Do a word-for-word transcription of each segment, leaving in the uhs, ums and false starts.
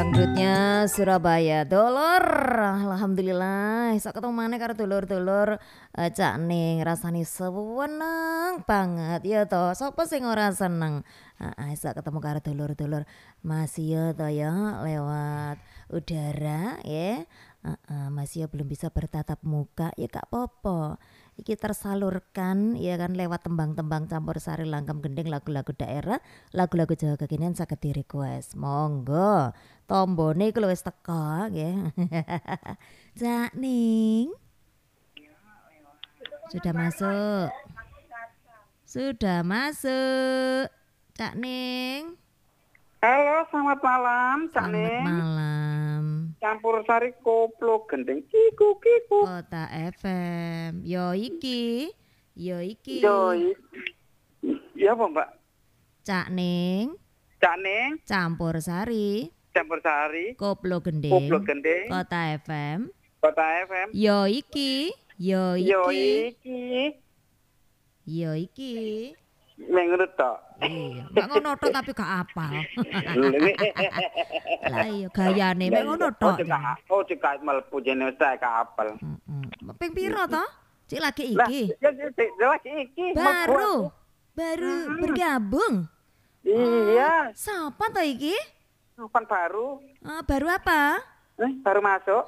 Dangdutnya Surabaya Dolor. Alhamdulillah iso ketemu maneh karo dulur-dulur uh, Cak Ning rasane seneng banget ya toh. Sopo sing ora seneng? Heeh, iso ketemu karo dulur-dulur masih ya toh ya lewat udara ya. Heeh, masih ya belum bisa bertatap muka ya gak apa-apa. Iki tersalurkan ya kan lewat tembang-tembang campur sari langgam gending lagu-lagu daerah, lagu-lagu Jawa kekinian saged di request. Monggo. Tombone iku lho wis teko nggih. Cak Ning. Sudah masuk. Sudah masuk. Cak Ning. Halo, selamat malam, Cak Selamat Ning. malam. Campur sari koplo gending kiku kiku. Kota F M. Yo iki. Yo iki. Yoi. Iya apa Mbak? Cak Ning. Cak Ning. Campur sari. Campur sari. Koplo gending. Koplo gending. Kota F M. Kota F M. Yo iki. Yo iki. Yo iki. Yo iki. Menurut tok. Iya, mek ngono tok tapi gak apal. Lah iya gayane mek ngono tok. Oh, cekak mlebu jene wis gak apal. Heeh. Ping piro to? Cik lagi Lah, iki. ya ya lagi iki. Baru. Baru bergabung. Iya. Siapa to iki? Kapan baru? Ah, baru apa? Eh, baru masuk.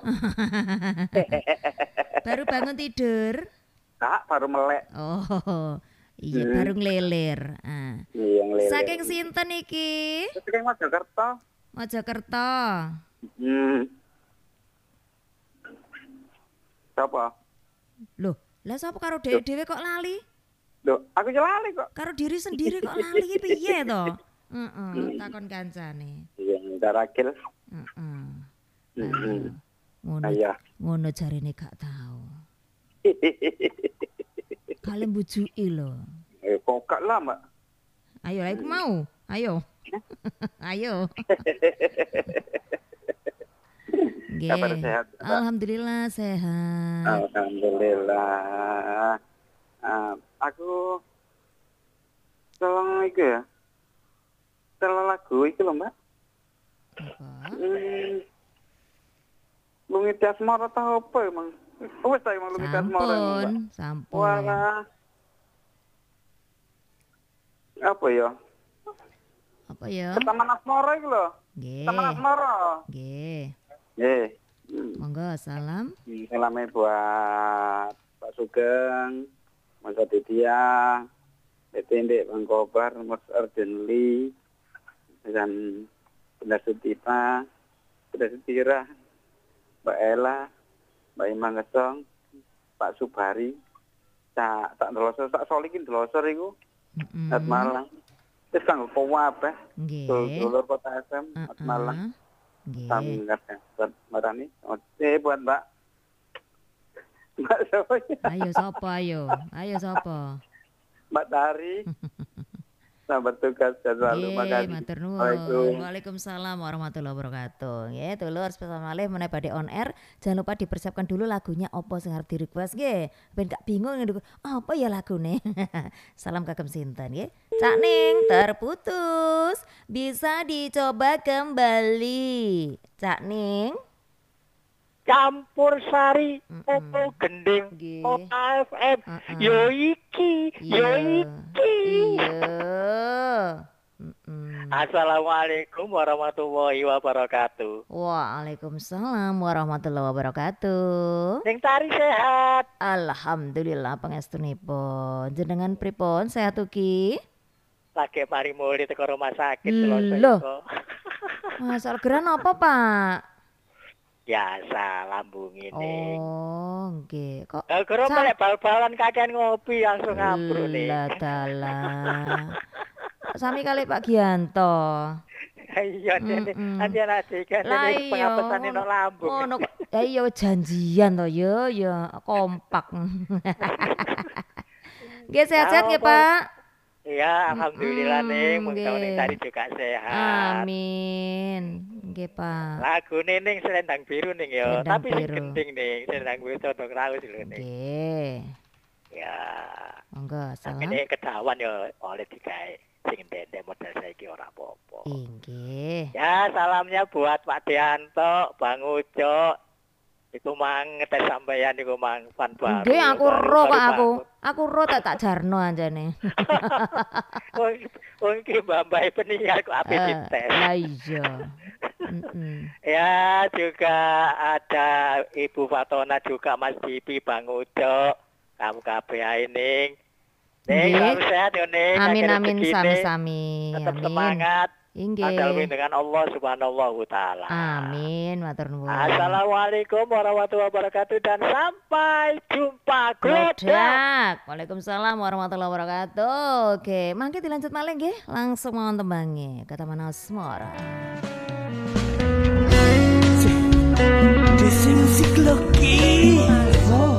Baru bangun tidur. Kak, baru melek. Oh. Iya, baru ngleler. Ah. Iya, ngleler. Saking sinten iki? Saking Mojokerto. Mojokerto. Hmm. Siapa? Loh, lah sapa karo dhewe-dhewe kok lali? Loh, aku lali kok. Karo diri sendiri kok lali iki piye to? Heeh, takon kancane. Iya, darakil. Heeh. Heeh. Ngono. Iya. Ngono jarine gak tau. Kalian bujuki lho. Eh, kok gak lah, Mbak. Ayo, aku mau. Ayo. Ayo. Nggih. Kabar sehat, Mbak? Alhamdulillah sehat. Alhamdulillah. Uh, aku tolong iku ya. Tolong lagu iki lho, Mbak. Apa? Hmm. Lungi Dasmara ta apa emang? Oh, wis ta emang Lungi Dasmara. Sampun, sampun. Wala. Apa ya? Apa ya? Taman Asmara iku lho. Nggih. Taman Asmara. Nggih. Nggih. Monggo salam. Salamnya buat Pak Sugeng, Mas Aditya, Etendik, Bang Kobar, Mas Ardenli, dan Bunda Sutita, Bunda Sutira, Mbak Ella, Mbak Imang Gesong, Pak Subari, tak tak delosor, tak solikin delosor iku. Heeh. Selamat malam. Terus kanggo kuwabe. Nggih. Dulur Kota F M, selamat malam. Nggih. Selamat buat Mbak Rani. Eh buat Mbak. Mbak siapa ya? Ayo sapa ayo? Ayo sapa? Mbak Tari. Selamat tugas dan selalu Nggih, makasih. matur nuwun. Waalaikumsalam. Waalaikumsalam warahmatullahi wabarakatuh. Nggih, dulur spesial malih meneh badhe on air. Jangan lupa dipersiapkan dulu lagunya opo sing arep di-request nggih. Ben gak bingung ngene apa ya lagune. Salam kagem sinten nggih. Cak Ning terputus. Bisa dicoba kembali. Cak Ning. Campur sari, Mm-mm. opo gending, Nggih. Kota F M, Uh-uh. yo iki, yo Iya. iki. Iya. Mm-mm. Assalamualaikum warahmatullahi wabarakatuh. Waalaikumsalam warahmatullahi wabarakatuh. Sing Tari sehat. Alhamdulillah pangestunipun. Jenengan pripun sehat ugi? Lagi mari muli teko rumah sakit Loh. Masalah geran apa, Pak? Biasa lambung ini. Oh, nggih. Kok Kalau Sam- balik bal-balan kakean ngopi langsung ambruk nih. lah dalah. Sami kali Pak Gianto. Iya, jadi Mm-mm. nanti anak kan Lah jadi iya, pengapesan ini ngono- lambung. ngono kok. Ya iya janjian to ya, ya kompak. Nggih sehat-sehat nggih, Ya, Pak. Iya, alhamdulillah nih, Mm-mm, mudah nggih. tadi juga sehat. Amin. Nggih, Pak. Lagu ning selendang biru nih ya, Selendang tapi sing biru. gending nih, selendang biru condong raus lho nih. Nggih. Ya, Monggo tapi salam. ini kedawan ya oleh digawe. sing ndek model saiki ora apa-apa. Inggih. Ya, salamnya buat Pak Deanto, Bang Ujo. Iku mang ngetes sampeyan iku mang fan baru. Nggih aku baru- ro baru kok aku. bangun. Aku ro tak tak jarno anjane. Oh, oh iki mbak-mbak penyiar kok ape Eh, dites. Lah iya. Mm-mm. Ya, juga ada Ibu Fatona juga Mas Dipi, Bang Ujo, kamu kabeh ae ning. Ning, Nggih. selalu sehat yo ning. Amin akhir amin rezekine. sami-sami. Tetap Amin. semangat. Andalwi Inggih. dengan Allah Subhanahu wa taala. Amin, matur nuwun. Assalamualaikum warahmatullahi wabarakatuh dan sampai jumpa. Glodak. Glodak. Waalaikumsalam warahmatullahi wabarakatuh. Oke, mangke dilanjut malih nggih. Langsung mawon tembange. Kata mana Asmara. This is Loki.